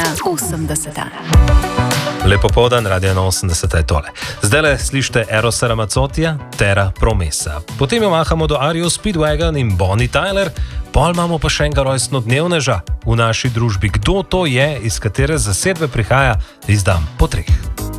80. Lepo povdan, Radio 80 je tole. Zdaj le slišite Erosa Ramazzotija, Terra Promessa. Potem jo mahamo do Ario Speedwagon in Bonnie Tyler, pol imamo pa še enega rojstnodnevneža v naši družbi. Kdo to je, iz katere zasedbe prihaja, izdam po 3.